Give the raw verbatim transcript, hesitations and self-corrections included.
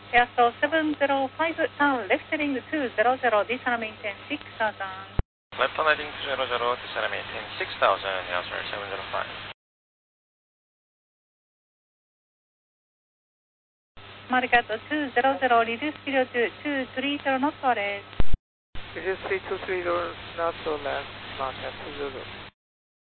Airstall seven zero five, turn left heading two zero zero, descend maintain six thousand. Left on heading two zero zero, descend maintain six thousand, Airstall seven zero five. Marigato two zero zero, reduce period two three zero, not to arrest. Reduce three two three knots to left, Mark at two zero zero.